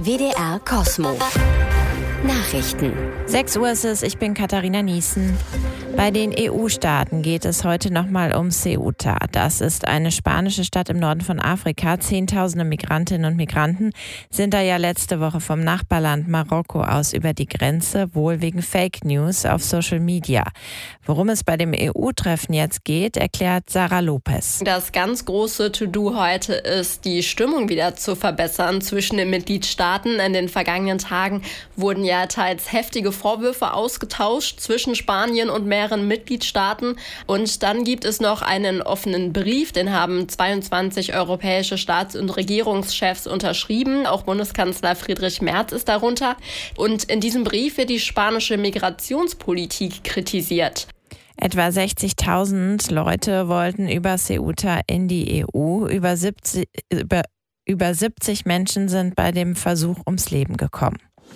WDR Kosmo. Nachrichten. 6 Uhr ist es, ich bin Katharina Niesen. Bei den EU-Staaten geht es heute nochmal um Ceuta. Das ist eine spanische Stadt im Norden von Afrika. Zehntausende Migrantinnen und Migranten sind da ja letzte Woche vom Nachbarland Marokko aus über die Grenze, wohl wegen Fake News auf Social Media. Worum es bei dem EU-Treffen jetzt geht, erklärt Sarah Lopez. Das ganz große To-Do heute ist, die Stimmung wieder zu verbessern zwischen den Mitgliedstaaten. In den vergangenen Tagen wurden ja teils heftige Vorwürfe ausgetauscht zwischen Spanien und mehreren Mitgliedstaaten. Und dann gibt es noch einen offenen Brief, den haben 22 europäische Staats- und Regierungschefs unterschrieben. Auch Bundeskanzler Friedrich Merz ist darunter. Und in diesem Brief wird die spanische Migrationspolitik kritisiert. Etwa 60.000 Leute wollten über Ceuta in die EU. Über 70 Menschen sind bei dem Versuch ums Leben gekommen.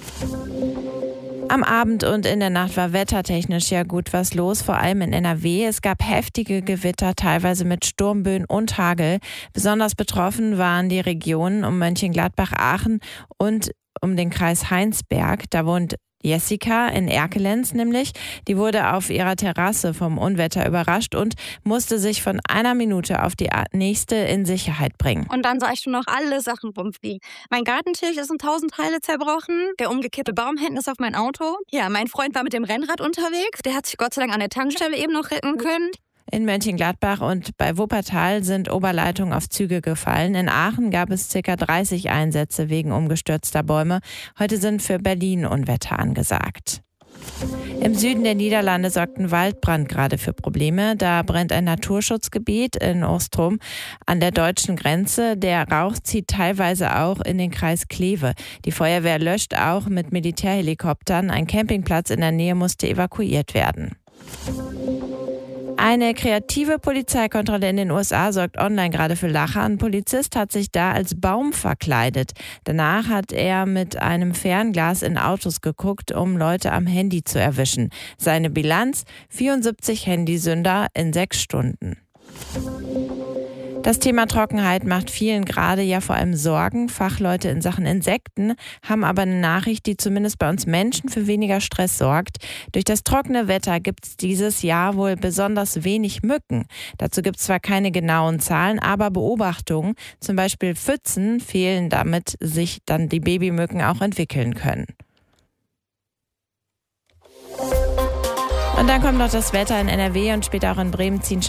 Am Abend und in der Nacht war wettertechnisch ja gut was los, vor allem in NRW. Es gab heftige Gewitter, teilweise mit Sturmböen und Hagel. Besonders betroffen waren die Regionen um Mönchengladbach, Aachen und um den Kreis Heinsberg. Da wohnt Jessica in Erkelenz nämlich. Die wurde auf ihrer Terrasse vom Unwetter überrascht und musste sich von einer Minute auf die nächste in Sicherheit bringen. Und dann sah ich schon noch alle Sachen rumfliegen. Mein Gartentisch ist in 1000 Teile zerbrochen. Der umgekippte Baum hinten ist auf mein Auto. Ja, mein Freund war mit dem Rennrad unterwegs. Der hat sich Gott sei Dank an der Tankstelle eben noch retten können. In Mönchengladbach und bei Wuppertal sind Oberleitungen auf Züge gefallen. In Aachen gab es ca. 30 Einsätze wegen umgestürzter Bäume. Heute sind für Berlin Unwetter angesagt. Im Süden der Niederlande sorgt ein Waldbrand gerade für Probleme. Da brennt ein Naturschutzgebiet in Ostrom an der deutschen Grenze. Der Rauch zieht teilweise auch in den Kreis Kleve. Die Feuerwehr löscht auch mit Militärhelikoptern. Ein Campingplatz in der Nähe musste evakuiert werden. Eine kreative Polizeikontrolle in den USA sorgt online gerade für Lacher. Ein Polizist hat sich da als Baum verkleidet. Danach hat er mit einem Fernglas in Autos geguckt, um Leute am Handy zu erwischen. Seine Bilanz: 74 Handysünder in 6 Stunden. Das Thema Trockenheit macht vielen gerade ja vor allem Sorgen. Fachleute in Sachen Insekten haben aber eine Nachricht, die zumindest bei uns Menschen für weniger Stress sorgt. Durch das trockene Wetter gibt es dieses Jahr wohl besonders wenig Mücken. Dazu gibt es zwar keine genauen Zahlen, aber Beobachtungen, zum Beispiel Pfützen, fehlen, damit sich dann die Babymücken auch entwickeln können. Und dann kommt noch das Wetter in NRW und später auch in Bremen ziehen